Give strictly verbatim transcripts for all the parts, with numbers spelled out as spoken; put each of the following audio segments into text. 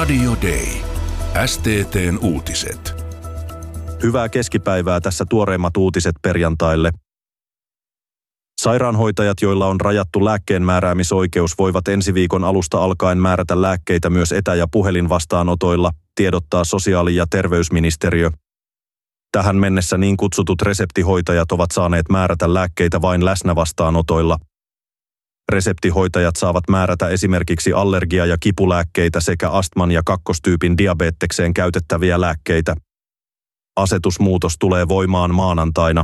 Radio Day. S T T:n uutiset. Hyvää keskipäivää, tässä tuoreimmat uutiset perjantaille. Sairaanhoitajat, joilla on rajattu lääkkeenmääräämisoikeus, voivat ensi viikon alusta alkaen määrätä lääkkeitä myös etä- ja puhelinvastaanotoilla, tiedottaa sosiaali- ja terveysministeriö. Tähän mennessä niin kutsutut reseptihoitajat ovat saaneet määrätä lääkkeitä vain läsnävastaanotoilla. Reseptihoitajat saavat määrätä esimerkiksi allergia- ja kipulääkkeitä sekä astman ja kakkostyypin diabetekseen käytettäviä lääkkeitä. Asetusmuutos tulee voimaan maanantaina.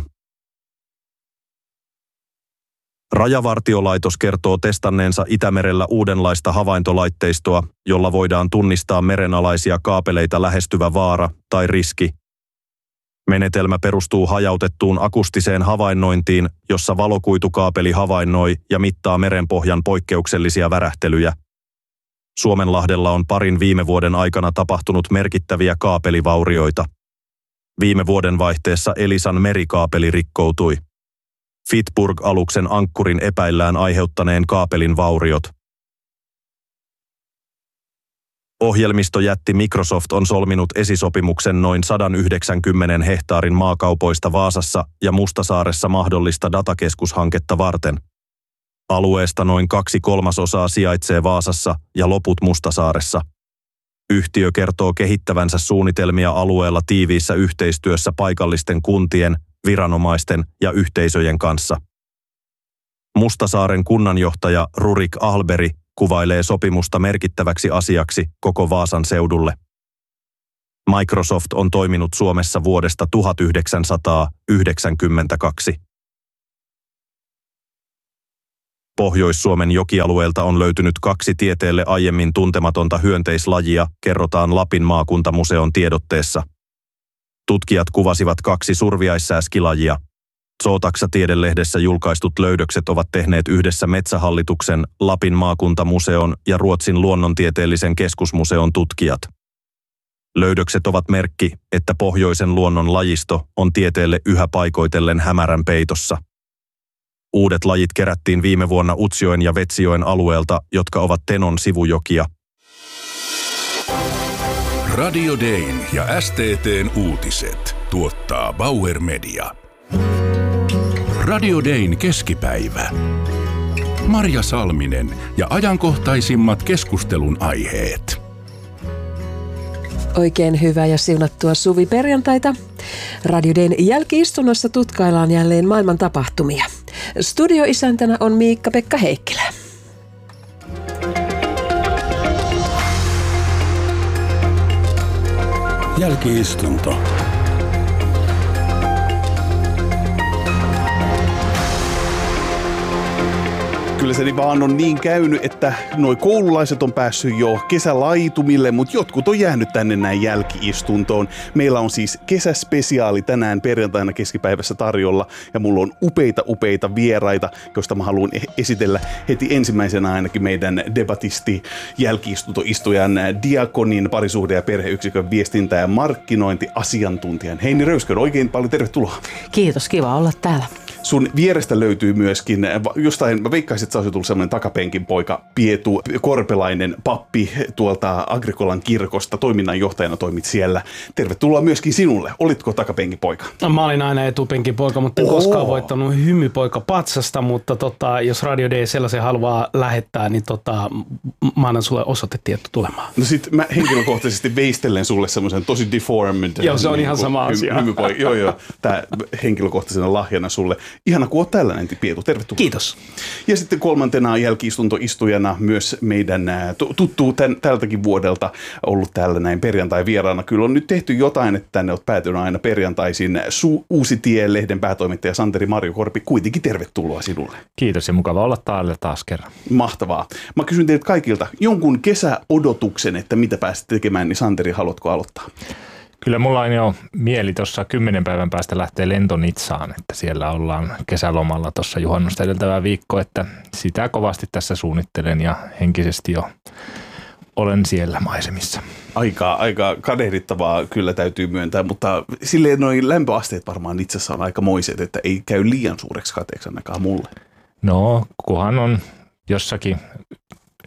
Rajavartiolaitos kertoo testanneensa Itämerellä uudenlaista havaintolaitteistoa, jolla voidaan tunnistaa merenalaisia kaapeleita lähestyvä vaara tai riski. Menetelmä perustuu hajautettuun akustiseen havainnointiin, jossa valokuitukaapeli havainnoi ja mittaa merenpohjan poikkeuksellisia värähtelyjä. Suomenlahdella on parin viime vuoden aikana tapahtunut merkittäviä kaapelivaurioita. Viime vuoden vaihteessa Elisan merikaapeli rikkoutui. Fitburg-aluksen ankkurin epäillään aiheuttaneen kaapelin vauriot. Ohjelmistojätti Microsoft on solminut esisopimuksen noin sata yhdeksänkymmentä hehtaarin maakaupoista Vaasassa ja Mustasaaressa mahdollista datakeskushanketta varten. Alueesta noin kaksi kolmasosaa sijaitsee Vaasassa ja loput Mustasaaressa. Yhtiö kertoo kehittävänsä suunnitelmia alueella tiiviissä yhteistyössä paikallisten kuntien, viranomaisten ja yhteisöjen kanssa. Mustasaaren kunnanjohtaja Rurik Ahlberg kuvailee sopimusta merkittäväksi asiaksi koko Vaasan seudulle. Microsoft on toiminut Suomessa vuodesta tuhatyhdeksänsataayhdeksänkymmentäkaksi. Pohjois-Suomen jokialueelta on löytynyt kaksi tieteelle aiemmin tuntematonta hyönteislajia, kerrotaan Lapin maakuntamuseon tiedotteessa. Tutkijat kuvasivat kaksi surviaissääskilajia. Zootaksa-tiedelehdessä julkaistut löydökset ovat tehneet yhdessä Metsähallituksen, Lapin maakuntamuseon ja Ruotsin luonnontieteellisen keskusmuseon tutkijat. Löydökset ovat merkki, että pohjoisen luonnon lajisto on tieteelle yhä paikoitellen hämärän peitossa. Uudet lajit kerättiin viime vuonna Utsjoen ja Vetsijoen alueelta, jotka ovat Tenon sivujokia. Radio Dayn ja S T T:n uutiset tuottaa Bauer Media. Radio Dayn keskipäivä. Marja Salminen ja ajankohtaisimmat keskustelun aiheet. Oikein hyvää ja siunattua suviperjantaita. Radio Dayn jälki-istunnossa tutkaillaan jälleen maailman tapahtumia. Studioisäntänä on Miikka-Pekka Heikkilä. Jälki-istunto. Kyllä se vaan on niin käynyt, että noi koululaiset on päässyt jo kesälaitumille, mutta jotkut on jäänyt tänne näin jälki-istuntoon. Meillä on siis kesäspesiaali tänään perjantaina keskipäivässä tarjolla ja mulla on upeita upeita vieraita, joista mä haluan esitellä heti ensimmäisenä ainakin meidän debatisti jälki-istuntoistujan Diakonin parisuhde- ja perheyksikön viestintä- ja markkinointiasiantuntijan Heini Röyskön. Oikein paljon tervetuloa. Kiitos, kiva olla täällä. Sun vierestä löytyy myöskin, jostain mä veikkaisin, että sä olisit tullut sellainen takapenkin poika, Pietu Korpelainen, pappi tuolta Agrikolan kirkosta, toiminnanjohtajana toimit siellä. Tervetuloa myöskin sinulle. Olitko takapenkin poika? No, mä olin aina etupenkin poika, mutta en Oo. koskaan voittanut hymypoika patsasta, mutta tota, jos Radio Day sellaisen haluaa lähettää, niin tota, mä annan sulle osoitetieto tulemaan. No sit mä henkilökohtaisesti veistelen sulle semmoisen tosi deformed. Joo, se on niin, ihan sama hy- asia. Hymypoika. Joo, joo. Tää henkilökohtaisena lahjana sulle. Ihana, kun oot tällainen, Pietu. Tervetuloa. Kiitos. Ja sitten kolmantena jälki-istuntoistujana myös meidän tuttu tän, tältäkin vuodelta ollut täällä näin perjantai-vieraana. Kyllä on nyt tehty jotain, että tänne olet päätynyt aina perjantaisin. Su- Uusi Tie-lehden päätoimittaja Santeri Marjokorpi, kuitenkin tervetuloa sinulle. Kiitos ja mukava olla täällä taas kerran. Mahtavaa. Mä kysyn teiltä kaikilta jonkun kesäodotuksen, että mitä pääsit tekemään, niin Santeri, haluatko aloittaa? Kyllä mulla on jo mieli tuossa kymmenen päivän päästä lähteä lentonitsaan, että siellä ollaan kesälomalla tuossa juhannusta edeltävää viikkoa, että sitä kovasti tässä suunnittelen ja henkisesti jo olen siellä maisemissa. Aika, aika kadehdittavaa kyllä täytyy myöntää, mutta silleen noin lämpöasteet varmaan itsessä on aika moiset, että ei käy liian suureksi kateeksi ainakaan mulle. No, kunhan on jossakin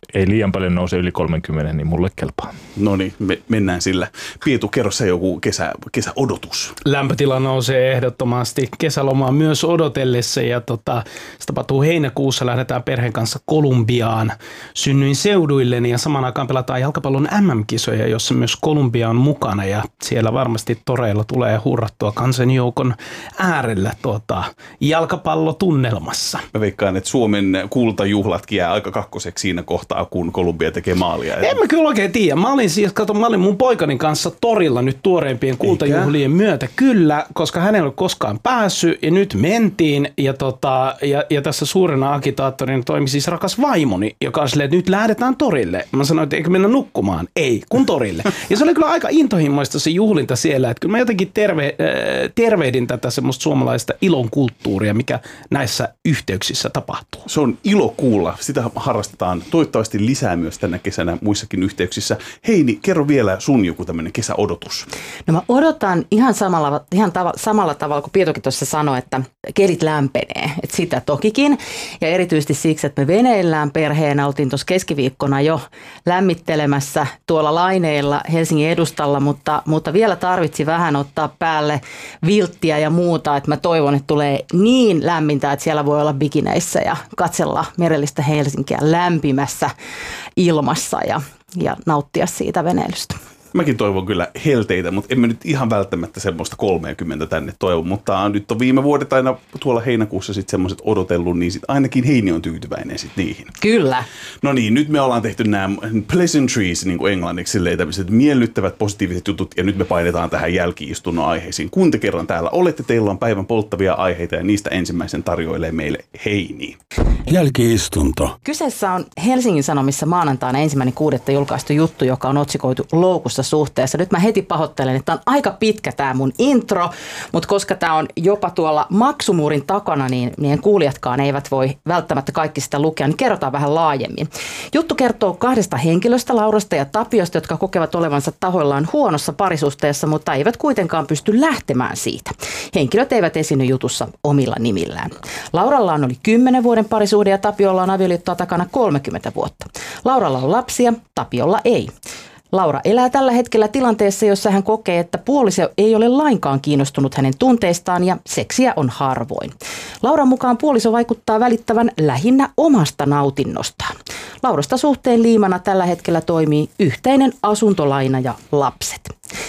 ei liian paljon nouse yli kolmekymmentä, niin mulle kelpaa. No niin, me mennään sillä. Pietu, kerro sä joku kesä, kesäodotus. Lämpötila nousee ehdottomasti kesälomaa myös odotellessa ja tota, se tapahtuu heinäkuussa. Lähdetään perheen kanssa Kolumbiaan. Synnyin seuduilleni ja samaan aikaan pelataan jalkapallon äm äm-kisoja, jossa myös Kolumbia on mukana ja siellä varmasti toreilla tulee hurrattua kansanjoukon äärellä tuota, jalkapallotunnelmassa. Mä veikkaan, että Suomen kultajuhlatkin jää aika kakkoseksi siinä kohtaa, kun Kolumbia tekee maalia. En mä kyllä oikein tiedä. Mä olin siis, kato, mä olin mun poikani kanssa torilla nyt tuoreimpien kultajuhlien myötä. Kyllä, koska hänellä ei ole koskaan päässyt ja nyt mentiin. Ja, tota, ja, ja tässä suurena agitaattorina toimi siis rakas vaimoni, joka on silleen, että nyt lähdetään torille. Mä sanoin, että eikö mennä nukkumaan? Ei, kun torille. Ja se oli kyllä aika intohimoista se juhlinta siellä. Että kyllä mä jotenkin terve, tervehdin tätä semmoista suomalaista ilon kulttuuria, mikä näissä yhteyksissä tapahtuu. Se on ilo kuulla. Sitä harrastetaan toivottavasti lisää myös tänä kesänä muissakin yhteyksissä. Heini, kerro vielä sun joku tämmöinen kesäodotus. No mä odotan ihan samalla, ihan tava, samalla tavalla kuin Pietokin tuossa sanoi, että kelit lämpenee. Että sitä tokikin. Ja erityisesti siksi, että me veneillään perheenä oltiin tuossa keskiviikkona jo lämmittelemässä tuolla laineilla Helsingin edustalla, mutta, mutta vielä tarvitsi vähän ottaa päälle vilttiä ja muuta, että mä toivon, että tulee niin lämmintä, että siellä voi olla bikineissä ja katsella merellistä Helsinkiä lämpimässä ilmassa ja, ja nauttia siitä veneilystä. Mäkin toivon kyllä helteitä, mutta emme nyt ihan välttämättä semmoista kolmekymmentä tänne toivon, mutta nyt on viime vuodet aina tuolla heinäkuussa sitten semmoiset odotellut, niin sit ainakin Heini on tyytyväinen sitten niihin. Kyllä. No niin, nyt me ollaan tehty nämä pleasantries niin kuin englanniksi, silleen tämmöiset miellyttävät positiiviset jutut, ja nyt me painetaan tähän jälki-istunnon aiheisiin. Kun te kerran täällä olette, teillä on päivän polttavia aiheita, ja niistä ensimmäisen tarjoilee meille Heini. Jälki-istunto. Kyseessä on Helsingin Sanomissa maanantaina ensimmäinen kuudetta julkaistu juttu, joka on otsikoitu Loukussa suhteessa. Nyt mä heti pahoittelen, että on aika pitkä tämä mun intro, mutta koska tämä on jopa tuolla maksumuurin takana, niin meidän kuulijatkaan eivät voi välttämättä kaikki sitä lukea, niin kerrotaan vähän laajemmin. Juttu kertoo kahdesta henkilöstä, Laurasta ja Tapiosta, jotka kokevat olevansa tahoillaan huonossa parisuhteessa, mutta eivät kuitenkaan pysty lähtemään siitä. Henkilöt eivät esiinny jutussa omilla nimillään. Lauralla on oli kymmenen vuoden parisuhde ja Tapiolla on avioliittoa takana kolmekymmentä vuotta. Lauralla on lapsia, Tapiolla ei. Laura elää tällä hetkellä tilanteessa, jossa hän kokee, että puoliso ei ole lainkaan kiinnostunut hänen tunteistaan ja seksiä on harvoin. Lauran mukaan puoliso vaikuttaa välittävän lähinnä omasta nautinnostaan. Laurasta suhteen liimana tällä hetkellä toimii yhteinen asuntolaina ja lapset.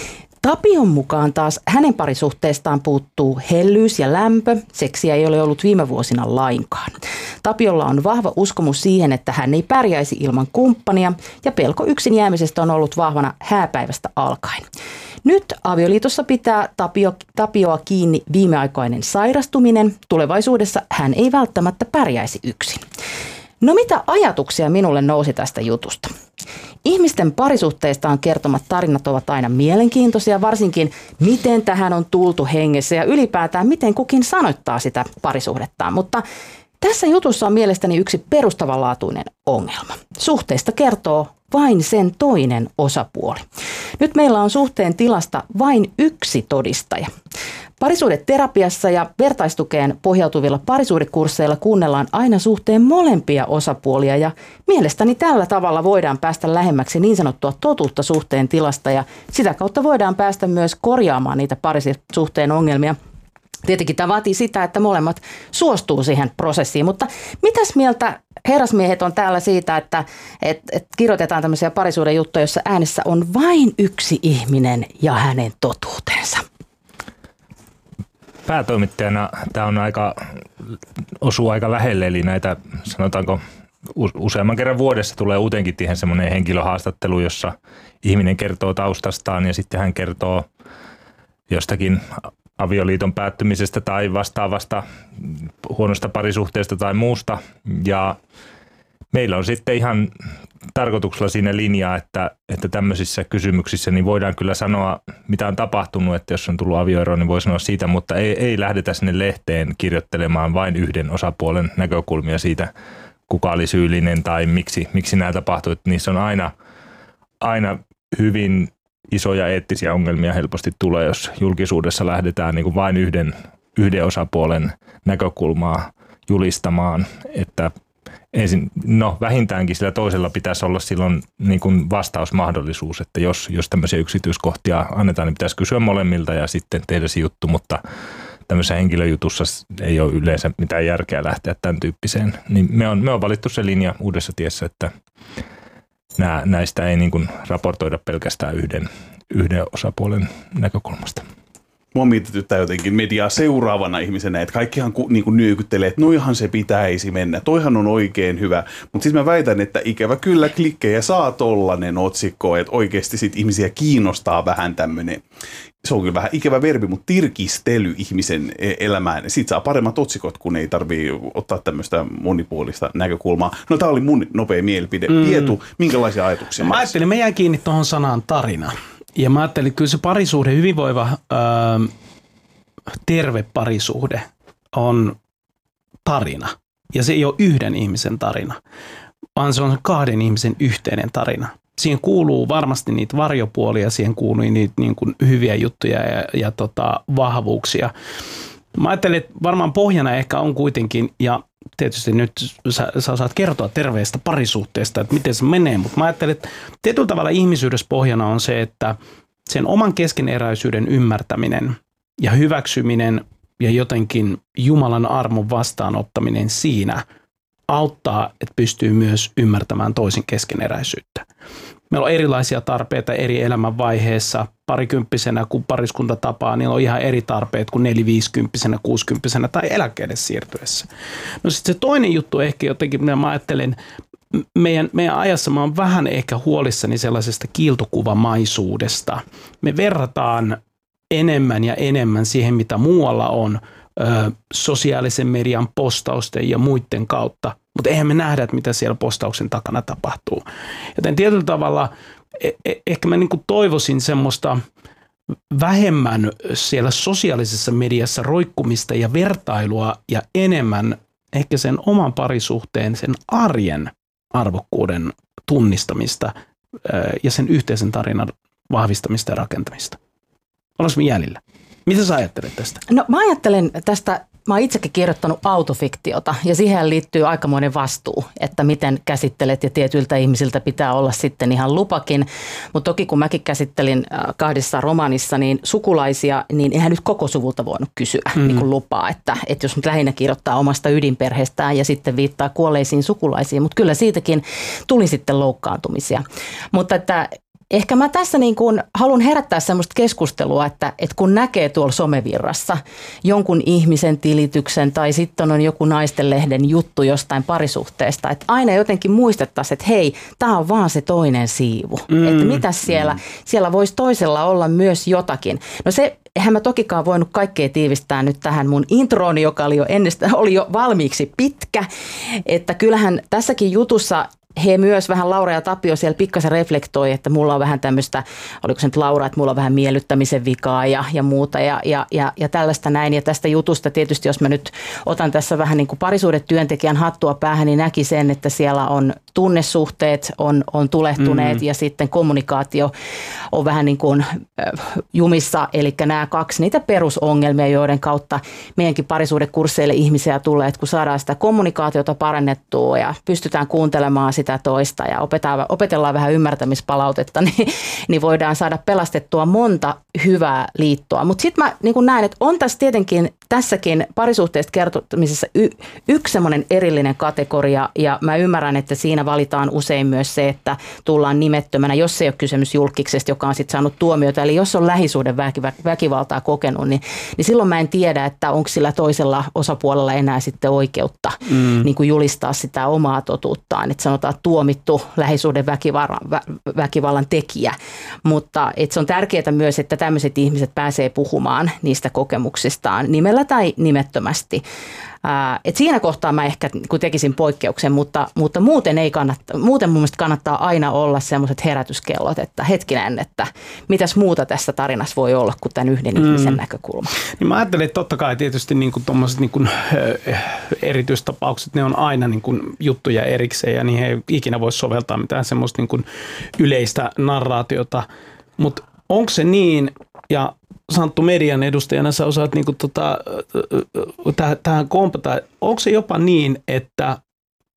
Tapion mukaan taas hänen parisuhteestaan puuttuu hellyys ja lämpö. Seksiä ei ole ollut viime vuosina lainkaan. Tapiolla on vahva uskomus siihen, että hän ei pärjäisi ilman kumppania ja pelko yksin jäämisestä on ollut vahvana hääpäivästä alkaen. Nyt avioliitossa pitää Tapio, Tapioa kiinni viimeaikainen sairastuminen. Tulevaisuudessa hän ei välttämättä pärjäisi yksin. No mitä ajatuksia minulle nousi tästä jutusta? Ihmisten parisuhteistaan kertomat tarinat ovat aina mielenkiintoisia, varsinkin miten tähän on tultu hengessä ja ylipäätään miten kukin sanoittaa sitä parisuhdettaan. Mutta tässä jutussa on mielestäni yksi perustavanlaatuinen ongelma. Suhteesta kertoo vain sen toinen osapuoli. Nyt meillä on suhteen tilasta vain yksi todistaja. Parisuhdeterapiassa ja vertaistukeen pohjautuvilla parisuhdekursseilla kuunnellaan aina suhteen molempia osapuolia ja mielestäni tällä tavalla voidaan päästä lähemmäksi niin sanottua totuutta suhteen tilasta ja sitä kautta voidaan päästä myös korjaamaan niitä parisuhteen ongelmia. Tietenkin tämä vaatii sitä, että molemmat suostuu siihen prosessiin, mutta mitäs mieltä herrasmiehet on täällä siitä, että et, et kirjoitetaan tämmöisiä parisuuden juttuja, jossa äänessä on vain yksi ihminen ja hänen totuutensa? Päätoimittajana tämä on aika, osuu aika lähelle, eli näitä sanotaanko useamman kerran vuodessa tulee uuteenkin semmoinen henkilöhaastattelu, jossa ihminen kertoo taustastaan ja sitten hän kertoo jostakin avioliiton päättymisestä tai vastaavasta huonosta parisuhteesta tai muusta. Ja meillä on sitten ihan tarkoituksella siinä linjaa, että, että tämmöisissä kysymyksissä niin voidaan kyllä sanoa, mitä on tapahtunut, että jos on tullut avioero, niin voi sanoa siitä, mutta ei, ei lähdetä sinne lehteen kirjoittelemaan vain yhden osapuolen näkökulmia siitä, kuka oli syyllinen tai miksi, miksi nämä tapahtui. Että niissä on aina, aina hyvin isoja eettisiä ongelmia helposti tulee, jos julkisuudessa lähdetään niin kuin vain yhden, yhden osapuolen näkökulmaa julistamaan, että ensin, no vähintäänkin sillä toisella pitäisi olla silloin niin kuin vastausmahdollisuus, että jos, jos tämmöisiä yksityiskohtia annetaan, niin pitäisi kysyä molemmilta ja sitten tehdä se juttu, mutta tämmöisessä henkilöjutussa ei ole yleensä mitään järkeä lähteä tämän tyyppiseen. Niin me on, me on valittu se linja Uudessa tiessä, että nää, näistä ei niin kuin raportoida pelkästään yhden, yhden osapuolen näkökulmasta. Mua mietityttää jotenkin mediaa seuraavana ihmisenä, että kaikkihan ku, niin kuin nyökyttelee, että noihan se pitäisi mennä, toihan on oikein hyvä. Mutta siis mä väitän, että ikävä kyllä klikkejä saa tollanen otsikko, että oikeasti sit ihmisiä kiinnostaa vähän tämmöinen, se on kyllä vähän ikävä verbi, mutta tirkistely ihmisen elämään. Siitä saa paremmat otsikot, kun ei tarvitse ottaa tämmöistä monipuolista näkökulmaa. No tää oli mun nopea mielipide. Mm. Pietu, minkälaisia ajatuksia? Mä ajattelin, mä jäin kiinni tuohon sanaan tarina. Ja mä ajattelin, että kyllä se parisuhde, hyvinvoiva, ää, terve parisuhde on tarina. Ja se ei ole yhden ihmisen tarina, vaan se on kahden ihmisen yhteinen tarina. Siihen kuuluu varmasti niitä varjopuolia, siihen kuuluu niitä niin kuin hyviä juttuja ja, ja tota, vahvuuksia. Mä ajattelin, että varmaan pohjana ehkä on kuitenkin, ja tietysti nyt sä, sä osaat kertoa terveestä parisuhteesta, että miten se menee, mutta mä ajattelin, että tietyllä tavalla ihmisyydessä pohjana on se, että sen oman keskeneräisyyden ymmärtäminen ja hyväksyminen ja jotenkin Jumalan armon vastaanottaminen siinä auttaa, että pystyy myös ymmärtämään toisen keskeneräisyyttä. Meillä on erilaisia tarpeita eri elämänvaiheessa. Parikymppisenä, kun pariskunta tapaa, niillä on ihan eri tarpeet kuin neliviisikymppisenä, kuusikymppisenä tai eläkkeelle siirtyessä. No sitten se toinen juttu ehkä jotenkin, mitä mä ajattelen, meidän, meidän ajassa mä oon vähän ehkä huolissani sellaisesta kiiltokuvamaisuudesta. Me verrataan enemmän ja enemmän siihen, mitä muualla on, ö, sosiaalisen median postausten ja muiden kautta, mutta eihän me nähdä, että mitä siellä postauksen takana tapahtuu. Joten tietyllä tavalla eh- ehkä mä niinku toivoisin semmoista vähemmän siellä sosiaalisessa mediassa roikkumista ja vertailua ja enemmän ehkä sen oman parisuhteen, sen arjen arvokkuuden tunnistamista ja sen yhteisen tarinan vahvistamista ja rakentamista. Ollaanko me jäljellä? Mitä sä ajattelet tästä? No mä ajattelen tästä, mä oon itsekin kirjoittanut autofiktiota ja siihen liittyy aikamoinen vastuu, että miten käsittelet ja tietyiltä ihmisiltä pitää olla sitten ihan lupakin. Mutta toki kun mäkin käsittelin kahdessa romaanissa niin sukulaisia, niin eihän nyt koko suvulta voinut kysyä mm. niin kuin lupaa, että, että jos nyt lähinnä kirjoittaa omasta ydinperheestään ja sitten viittaa kuolleisiin sukulaisiin, mutta kyllä siitäkin tuli sitten loukkaantumisia. Mutta että ehkä mä tässä niin kuin haluan herättää semmoista keskustelua, että, että kun näkee tuolla somevirrassa jonkun ihmisen tilityksen tai sitten on joku naistenlehden juttu jostain parisuhteesta, että aina jotenkin muistettaisiin, että hei, tämä on vaan se toinen siivu. Mm. Että mitäs siellä, siellä voisi toisella olla myös jotakin. No se, eihän mä tokikaan voinut kaikkea tiivistää nyt tähän mun introoni, joka oli jo, ennestään, oli jo valmiiksi pitkä, että kyllähän tässäkin jutussa he myös vähän, Laura ja Tapio siellä pikkasen reflektoi, että mulla on vähän tämmöistä, oliko se nyt Laura, että mulla on vähän miellyttämisen vikaa ja, ja muuta ja, ja, ja, ja tällaista näin. Ja tästä jutusta tietysti, jos mä nyt otan tässä vähän niin kuin parisuhdetyöntekijän hattua päähän, niin näki sen, että siellä on tunnesuhteet on, on tulehtuneet mm. ja sitten kommunikaatio on vähän niin kuin jumissa. Eli nämä kaksi niitä perusongelmia, joiden kautta meidänkin parisuhdekursseille ihmisiä tulee, että kun saadaan sitä kommunikaatiota parannettua ja pystytään kuuntelemaan sitä toista ja opetellaan vähän ymmärtämispalautetta, niin, niin voidaan saada pelastettua monta hyvää liittoa. Mutta sitten mä niin kun näen, että on tässä tietenkin tässäkin parisuhteesta kertomisessa y- yksi semmoinen erillinen kategoria, ja mä ymmärrän, että siinä valitaan usein myös se, että tullaan nimettömänä, jos ei ole kysymys julkiksesta, joka on sitten saanut tuomiota, eli jos on lähisuuden väkivaltaa kokenut, niin, niin silloin mä en tiedä, että onko sillä toisella osapuolella enää sitten oikeutta mm. niin kuin julistaa sitä omaa totuuttaan, että sanotaan tuomittu lähisuuden väkivallan, vä- väkivallan tekijä, mutta että se on tärkeää myös, että tämmöiset ihmiset pääsee puhumaan niistä kokemuksistaan nimellä tai nimettömästi. Ää, et siinä kohtaa mä ehkä kun tekisin poikkeuksen, mutta, mutta muuten, ei kannata, muuten mun mielestä kannattaa aina olla semmoiset herätyskellot, että hetkinen, että mitäs muuta tässä tarinassa voi olla kuin tämän yhden mm. ihmisen näkökulma. Niin mä ajattelen, että totta kai tietysti niin kuin tommoset niin kuin, äh, erityistapaukset, ne on aina niin kuin juttuja erikseen ja niihin ei ikinä voi soveltaa mitään semmoista niin kuin yleistä narraatiota, mutta onko se niin, ja Santtu median edustajana sä osaat niinku tota, tähän kompata, onko se jopa niin, että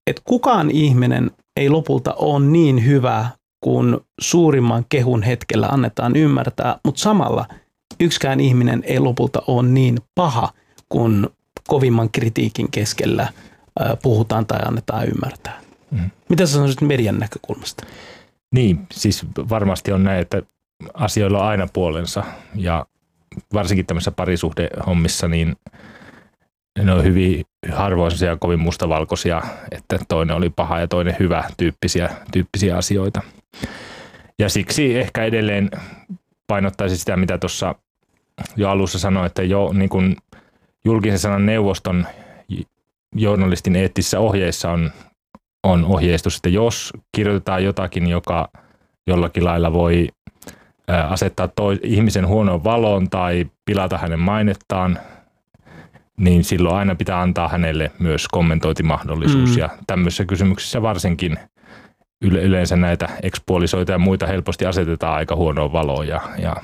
että kukaan ihminen ei lopulta ole niin hyvä, kun suurimman kehun hetkellä annetaan ymmärtää, mutta samalla yksikään ihminen ei lopulta ole niin paha, kun kovimman kritiikin keskellä puhutaan tai annetaan ymmärtää. Mm. Mitä sä sanoisit median näkökulmasta? Niin, siis varmasti on näin, että asioilla on aina puolensa ja varsinkin tämmöisissä parisuhdehommissa, niin ne on hyvin harvoin sellaisia kovin mustavalkoisia, että toinen oli paha ja toinen hyvä tyyppisiä, tyyppisiä asioita. Ja siksi ehkä edelleen painottaisin sitä, mitä tuossa jo alussa sanoin, että jo niin kuin julkisen sanan neuvoston journalistin eettisissä ohjeissa on, on ohjeistus, että jos kirjoitetaan jotakin, joka jollakin lailla voi asettaa toi, ihmisen huonoon valoon tai pilata hänen mainettaan, niin silloin aina pitää antaa hänelle myös kommentointimahdollisuus. Mm. Ja tämmöisissä kysymyksissä varsinkin yle- yleensä näitä ekspuolisoita ja muita helposti asetetaan aika huonoon valoon ja, ja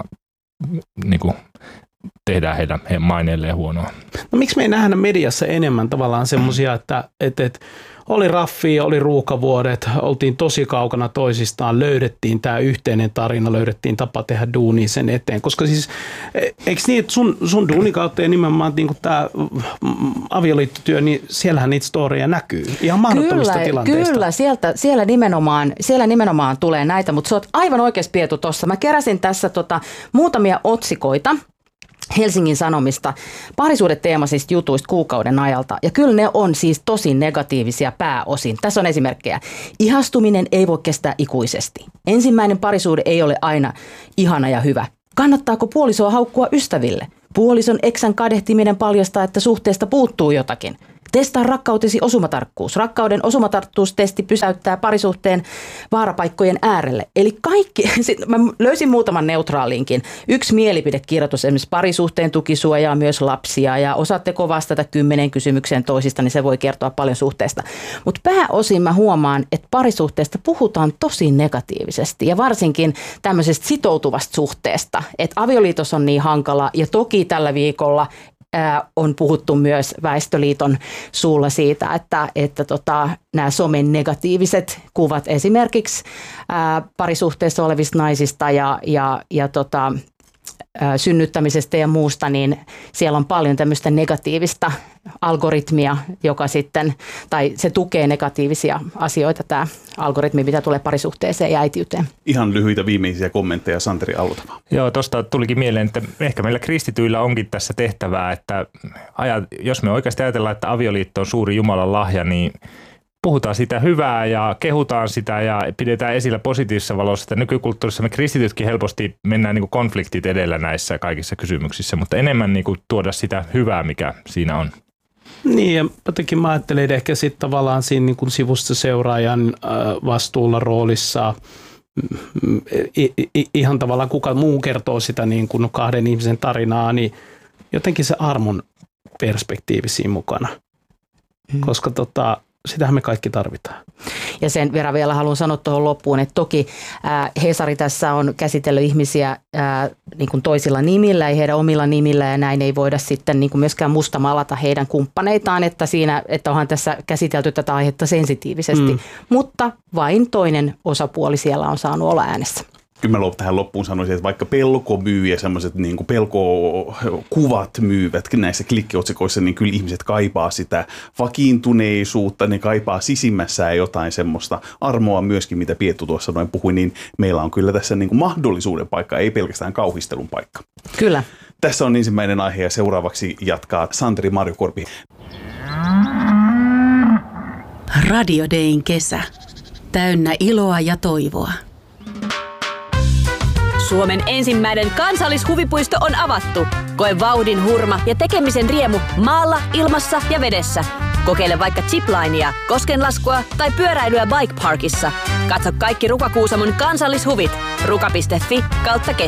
niin kuin tehdään heidän, heidän maineelleen huonoa. No miksi me ei nähdä mediassa enemmän tavallaan semmoisia, että, että, että oli raffia, oli ruuhkavuodet, oltiin tosi kaukana toisistaan, löydettiin tämä yhteinen tarina, löydettiin tapa tehdä duunia sen eteen. Koska siis, eikö niin, että sun, sun duuni kautta ja nimenomaan niin tämä avioliittotyö, niin siellähän niitä storia näkyy ihan mahdottomista kyllä, tilanteista. Kyllä, sieltä, siellä, nimenomaan, siellä nimenomaan tulee näitä, mutta sä oot aivan oikeassa Pietu tuossa. Mä keräsin tässä tota, muutamia otsikoita Helsingin Sanomista, parisuhdeteemaisista jutuista kuukauden ajalta. Ja kyllä ne on siis tosi negatiivisia pääosin. Tässä on esimerkkejä. Ihastuminen ei voi kestää ikuisesti. Ensimmäinen parisuhde ei ole aina ihana ja hyvä. Kannattaako puolisoa haukkua ystäville? Puolison eksän kadehtiminen paljastaa, että suhteesta puuttuu jotakin. Testaa rakkautesi osumatarkkuus. Rakkauden osumatarkkuustesti pysäyttää parisuhteen vaarapaikkojen äärelle. Eli kaikki, mä löysin muutaman neutraalinkin. Yksi mielipidekirjoitus, esimerkiksi parisuhteen tuki suojaa myös lapsia ja osaatteko vastata kymmenen kysymykseen toisista, niin se voi kertoa paljon suhteesta. Mutta pääosin mä huomaan, että parisuhteesta puhutaan tosi negatiivisesti ja varsinkin tämmöisestä sitoutuvasta suhteesta, että avioliitos on niin hankala ja toki tällä viikolla on puhuttu myös Väestöliiton suulla siitä, että, että tota, nämä somen negatiiviset kuvat esimerkiksi ää, parisuhteessa olevista naisista ja, ja, ja tota, ää, synnyttämisestä ja muusta, niin siellä on paljon tämmöistä negatiivista algoritmia, joka sitten, tai se tukee negatiivisia asioita, tämä algoritmi, mitä tulee parisuhteeseen ja äitiyteen. Ihan lyhyitä viimeisiä kommentteja, Santeri Aloitava. Joo, tuosta tulikin mieleen, että ehkä meillä kristityillä onkin tässä tehtävää, että jos me oikeasti ajatellaan, että avioliitto on suuri Jumalan lahja, niin puhutaan sitä hyvää ja kehutaan sitä ja pidetään esillä positiivisessa valossa. Että nykykulttuurissa me kristitytkin helposti mennään niin kuin konfliktit edellä näissä kaikissa kysymyksissä, mutta enemmän niin kuin tuoda sitä hyvää, mikä siinä on. Niin, ja jotenkin mä ajattelen, että ehkä sitten tavallaan siinä niin kuin sivusta seuraajan vastuulla roolissa I, I, ihan tavallaan kuka muu kertoo sitä niin kuin kahden ihmisen tarinaa, niin jotenkin se armon perspektiivi siinä mukana, hmm. koska tota, sitähän me kaikki tarvitaan. Ja sen verran vielä haluan sanoa tuohon loppuun, että toki ää, Hesari tässä on käsitellyt ihmisiä ää, niin kuin toisilla nimillä ja heidän omilla nimillä ja näin ei voida sitten niin kuin myöskään mustamalata heidän kumppaneitaan, että siinä, että onhan tässä käsitelty tätä aihetta sensitiivisesti, mm. mutta vain toinen osapuoli siellä on saanut olla äänessä. Kyllä mä tähän loppuun sanoisin, että vaikka pelko myy ja semmoiset niin kuin pelkokuvat myyvät näissä klikkiotsikoissa, niin kyllä ihmiset kaipaa sitä vakiintuneisuutta, ne kaipaa sisimmässään jotain semmoista armoa myöskin, mitä Piettu tuossa noin puhui, niin meillä on kyllä tässä niin kuin mahdollisuuden paikka, ei pelkästään kauhistelun paikka. Kyllä. Tässä on ensimmäinen aihe ja seuraavaksi jatkaa Santeri Marjokorpi. Radio Dayn kesä. Täynnä iloa ja toivoa. Suomen ensimmäinen kansallishuvipuisto on avattu. Koe vauhdin hurma ja tekemisen riemu maalla, ilmassa ja vedessä. Kokeile vaikka ziplinea, koskenlaskua tai pyöräilyä Bike Parkissa. Katso kaikki Ruka Kuusamon kansallishuvit. ruka piste fi kautta kesä.